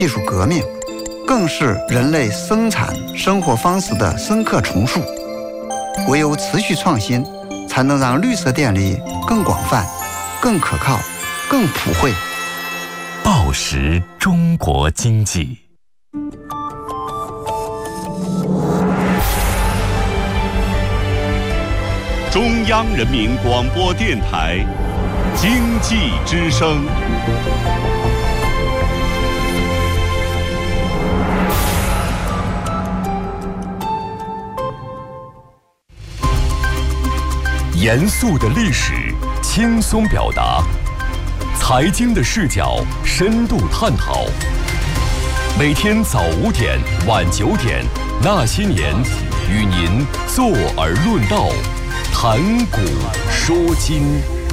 技术革命，更是人类生产生活方式的深刻重塑。唯有持续创新，才能让绿色电力更广泛、更可靠、更普惠。 报时中国经济。 中央人民广播电台经济之声。 严肃的历史，轻松表达；财经的视角，深度探讨。每天早5点、晚9点，那些年，与您坐而论道，谈古说今。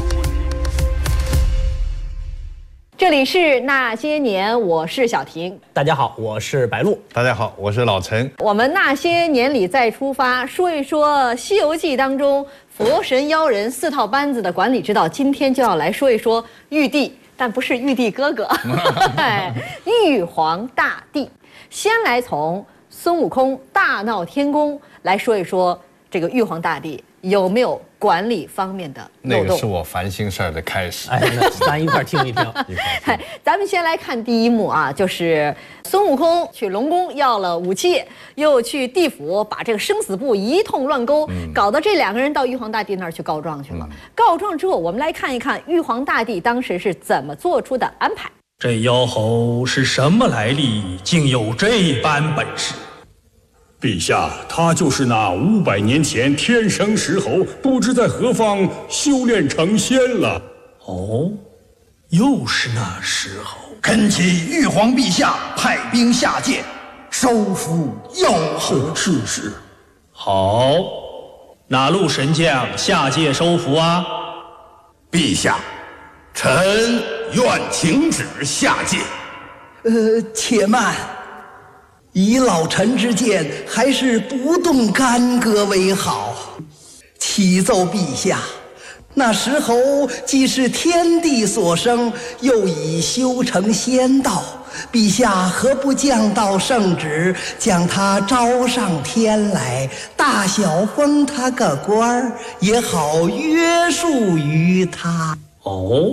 这里是那些年，我是小婷。 大家好，我是白露。 大家好，我是老陈。 我们那些年里再出发，说一说《西游记》当中佛神妖人4套班子的管理之道。今天就要来说一说玉帝，但不是玉帝哥哥，玉皇大帝。先来从孙悟空大闹天宫来说一说这个玉皇大帝有没有管理方面的漏洞。 那个是我烦心事儿的开始。 哎，那咱一块听一听。 咱们先来看第一幕啊，就是孙悟空去龙宫要了武器，又去地府把这个生死簿一通乱勾，搞得这2个人到玉皇大帝那儿去告状去了。告状之后，我们来看一看玉皇大帝当时是怎么做出的安排。 这妖猴是什么来历？竟有这般本事？ 陛下，他就是那500年前天生石猴，不知在何方修炼成仙了。 哦，又是那石猴。 恳请玉皇陛下派兵下界，收服妖猴。 是。 好，哪路神将下界收服啊？ 陛下，臣愿请旨下界。且慢。以老臣之见，还是不动干戈为好。启奏陛下，那石猴既是天地所生，又已修成仙道，陛下何不降道圣旨，将他招上天来，大小封他个官儿，也好约束于他。 哦，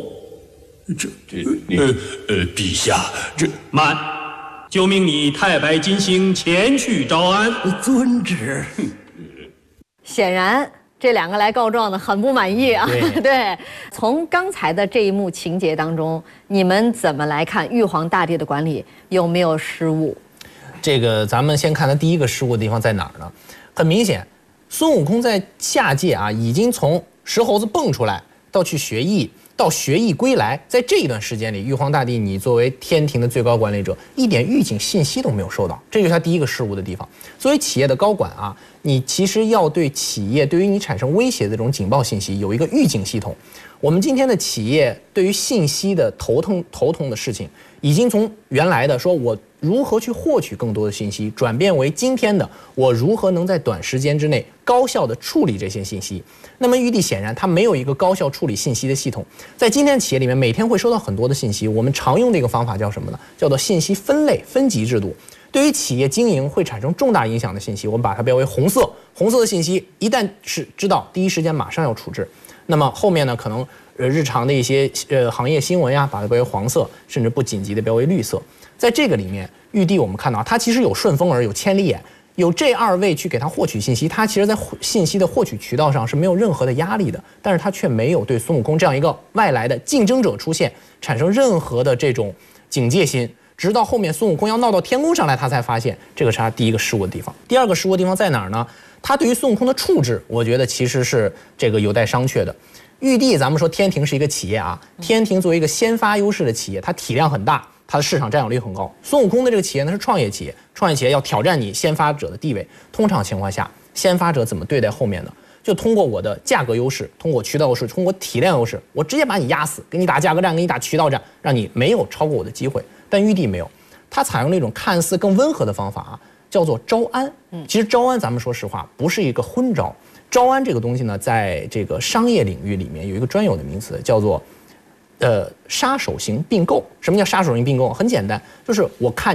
陛下，这慢。就命你太白金星前去招安。 遵旨。 显然这2个来告状的很不满意啊。对，从刚才的这一幕情节当中，你们怎么来看玉皇大帝的管理有没有失误？ 这个咱们先看他第一个失误的地方在哪儿呢？很明显，孙悟空在下界啊，已经从石猴子蹦出来到去学艺，到学艺归来，在这一段时间里，玉皇大帝你作为天庭的最高管理者，一点预警信息都没有收到，这就是他第一个失误的地方。作为企业的高管啊，你其实要对企业对于你产生威胁的这种警报信息有一个预警系统。我们今天的企业对于信息的头痛的事情，已经从原来的说我如何去获取更多的信息，转变为今天的我如何能在短时间之内高效的处理这些信息。那么玉帝显然他没有一个高效处理信息的系统，在今天企业里面每天会收到很多的信息，我们常用的一个方法叫什么呢？叫做信息分类分级制度。对于企业经营会产生重大影响的信息，我们把它标为红色。红色的信息一旦是知道，第一时间马上要处置。那么后面呢，可能日常的一些行业新闻呀，把它标为黄色，甚至不紧急的标为绿色。在这个里面，玉帝我们看到他其实有顺风耳，有千里眼，有这2位去给他获取信息，他其实在信息的获取渠道上是没有任何的压力的，但是他却没有对孙悟空这样一个外来的竞争者出现产生任何的这种警戒心。直到后面孙悟空要闹到天宫上来，他才发现这个是他第一个失误的地方。第2个失误的地方在哪儿呢？他对于孙悟空的处置，我觉得其实是这个有待商榷的。玉帝，咱们说天庭是一个企业啊，天庭作为一个先发优势的企业，它体量很大，它的市场占有率很高。孙悟空的这个企业呢是创业企业，创业企业要挑战你先发者的地位。通常情况下，先发者怎么对待后面呢？就通过我的价格优势，通过渠道优势，通过体量优势，我直接把你压死，给你打价格战，给你打渠道战，让你没有超过我的机会。但玉帝没有，他采用了一种看似更温和的方法啊，叫做招安。其实招安，咱们说实话，不是一个昏招。招安这个东西呢，在这个商业领域里面有一个专有的名词，叫做杀手型并购。什么叫杀手型并购？很简单，就是我看